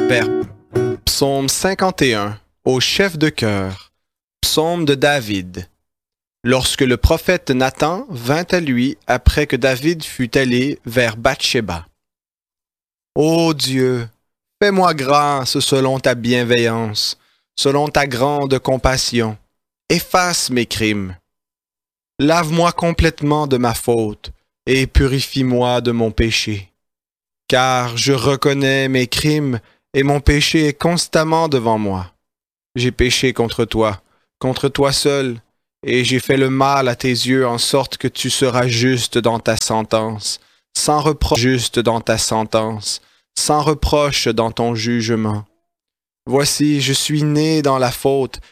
vers Psaume 51, au chef de chœur, Psaume de David. Lorsque le prophète Nathan vint à lui après que David fut allé vers Bathsheba. Ô Dieu, fais-moi grâce selon ta bienveillance, selon ta grande compassion. Efface mes crimes. Lave-moi complètement de ma faute et purifie-moi de mon péché. Car je reconnais mes crimes et mon péché est constamment devant moi. J'ai péché contre toi seul, et j'ai fait le mal à tes yeux en sorte que tu seras juste dans ta sentence, sans reproche dans ton jugement. Voici, je suis né dans la faute